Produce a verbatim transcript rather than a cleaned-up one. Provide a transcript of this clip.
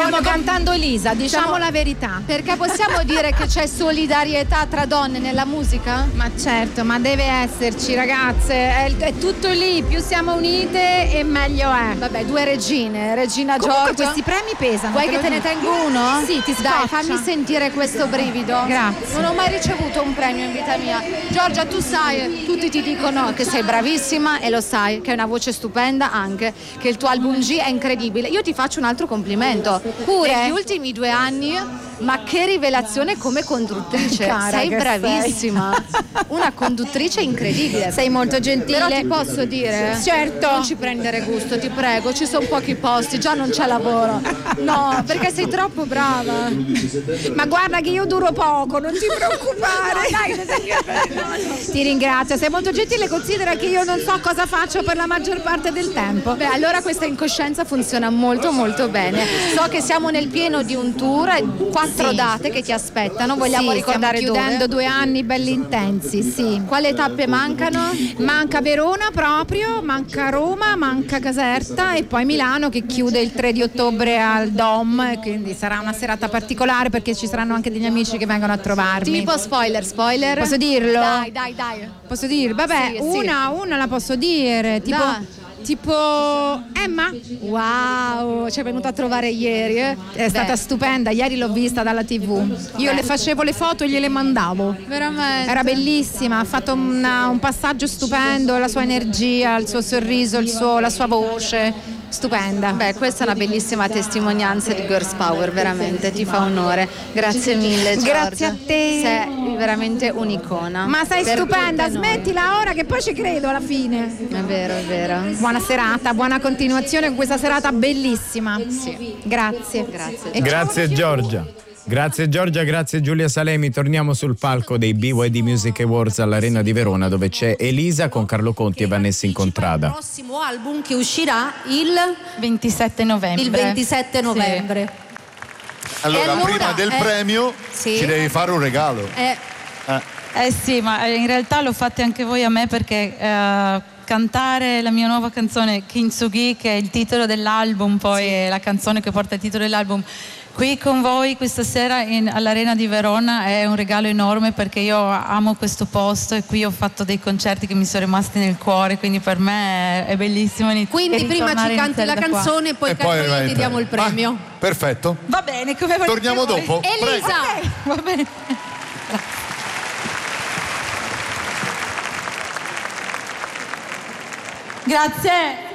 Stiamo cantando Elisa, diciamo Siamo- la verità. Perché possiamo dire che c'è solidarietà tra donne nella musica? Ma certo, ma deve esserci, ragazze, è, è tutto lì, più siamo unite e meglio è. Vabbè, due regine, Regina Comunque Giorgia. questi premi pesano. Vuoi che lo te ne dico. tengo uno? Sì, ti Dai, scoccia. fammi sentire questo brivido. Grazie. Non ho mai ricevuto un premio in vita mia. Giorgia, tu sai, tutti ti dicono che sei bravissima e lo sai, che hai una voce stupenda anche, che il tuo album G è incredibile. Io ti faccio un altro complimento. Pure? Negli ultimi due anni, ma che rivelazione come conduttrice. Cara sei che bravissima. Una conduttrice incredibile. Sei molto gentile. Però ti posso dire? Certo. Non ci prendere gusto, ti prego, ci sono pochi posti, già non c'è lavoro. No, perché sei troppo brava. Ma guarda che io duro poco, non ti preoccupare. Ti ringrazio, sei molto gentile, considera che io non so cosa faccio per la maggior parte del tempo. Beh, allora questa incoscienza funziona molto molto bene. So che siamo nel pieno di un tour, quattro Sì. date che ti aspettano, vogliamo Sì, ricordare stiamo chiudendo dove? due anni belli intensi, sì. Quali tappe mancano? Manca Verona proprio, manca Roma, manca Caserta e poi Milano che chiude il tre di ottobre al Dom, e quindi sarà una serata particolare perché ci saranno anche degli amici che vengono a trovarmi. Tipo spoiler, spoiler. Posso dirlo? Dai, dai, dai. Posso dire? Vabbè, Sì, sì. una, una la posso dire, tipo, Dai. tipo Emma. Wow, ci è venuta a trovare ieri, eh? È stata Beh, stupenda, ieri l'ho vista dalla tivù. Io le facevo le foto e gliele mandavo. veramente. Era bellissima, ha fatto una- un passaggio stupendo, la sua energia, il suo sorriso, il suo- la sua voce, stupenda. Beh, questa è una bellissima testimonianza di Girls Power, veramente, ti fa onore. Grazie mille, Giorgia. Grazie a te. Sei veramente un'icona. Ma sei Per stupenda, tutte noi. smettila ora che poi ci credo alla fine. È vero, è vero. Buona serata, buona continuazione con questa serata bellissima. Sì. Grazie. Grazie. E Grazie Giorgia. Grazie Giorgia, grazie Giulia Salemi. Torniamo sul palco dei B Y D Music Awards all'Arena di Verona, dove c'è Elisa con Carlo Conti e Vanessa Incontrada. Il prossimo album che uscirà il, ventisette novembre. il ventisette novembre. Allora, E allora, prima del eh, premio sì. ci devi fare un regalo. Eh, Eh sì, ma in realtà lo fate anche voi a me perché eh, cantare la mia nuova canzone Kintsugi, che è il titolo dell'album, poi è la canzone che porta il titolo dell'album, qui con voi questa sera in, all'Arena di Verona è un regalo enorme perché io amo questo posto e qui ho fatto dei concerti che mi sono rimasti nel cuore, quindi per me è, è bellissimo iniziare. quindi prima ci canti la canzone e poi, E poi poi vai ti il diamo il premio. premio. Ah, perfetto. Va bene, come volete Torniamo voi. dopo. Elisa! Ok, va bene. Grazie.